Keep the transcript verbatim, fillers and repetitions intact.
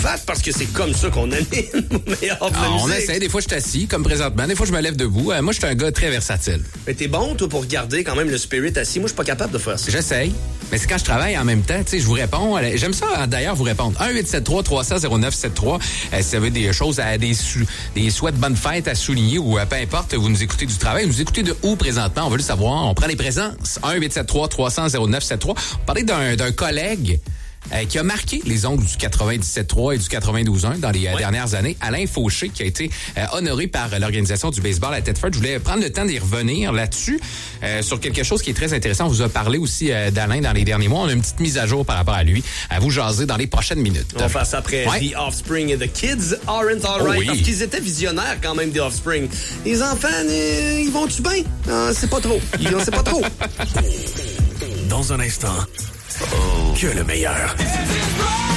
fat parce que c'est comme ça qu'on anime meilleur de la Ah, on musique. essaie. Des fois, je suis assis, comme présentement. Des fois, je me lève debout. Euh, moi, je suis un gars très versatile. Mais t'es bon, toi, pour garder quand même le spirit assis. Moi, je suis pas capable de faire ça. J'essaye. Mais c'est quand je travaille en même temps, tu sais, je vous réponds. J'aime ça, d'ailleurs, vous répondre. un huit sept trois trois zéro zéro neuf sept trois. Euh, si vous avez des choses, à, des, sou- des souhaits de bonne fête à souligner ou euh, peu importe, vous nous écoutez du travail. Vous nous écoutez de où présentement? On veut le savoir. On prend les présences. un huit sept trois trois zéro zéro neuf sept trois. On parlait d'un, d'un collègue Euh, qui a marqué les ongles du quatre-vingt-dix-sept trois et du quatre-vingt-douze un dans les euh, ouais. dernières années. Alain Fauché, qui a été euh, honoré par euh, l'organisation du baseball à Thetford. Je voulais prendre le temps d'y revenir là-dessus, euh, sur quelque chose qui est très intéressant. On vous a parlé aussi euh, d'Alain dans les derniers mois. On a une petite mise à jour par rapport à lui. À vous jaser dans les prochaines minutes. On va faire ça après ouais. The Offspring et The Kids Aren't Alright. Oh oui. Parce qu'ils étaient visionnaires quand même, The Offspring. Les enfants, euh, ils vont-tu bien? Ah, c'est pas trop. Ils, on sait pas trop. Dans un instant, oh. que le meilleur.